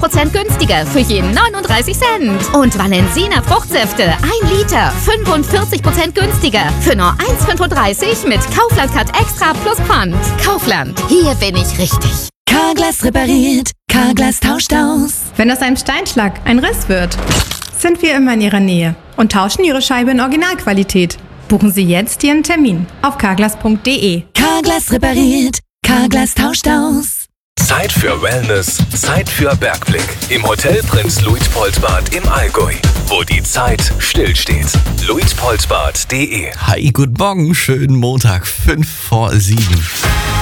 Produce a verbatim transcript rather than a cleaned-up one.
Prozent günstiger für jeden neununddreißig Cent. Und Valensina Fruchtsäfte, ein Liter, fünfundvierzig Prozent günstiger für nur eins Komma fünfunddreißig mit Kaufland Cut Extra plus Pfand. Kaufland, hier bin ich richtig. Carglass repariert, Carglass tauscht aus. Wenn aus einem Steinschlag ein Riss wird, sind wir immer in Ihrer Nähe und tauschen Ihre Scheibe in Originalqualität. Buchen Sie jetzt Ihren Termin auf carglass punkt de. Carglass repariert, Carglass tauscht aus. Zeit für Wellness, Zeit für Bergblick. Im Hotel Prinz Luitpoldbad im Allgäu, wo die Zeit stillsteht. luitpoldbad punkt de. Hi, guten Morgen, schönen Montag, fünf vor sieben.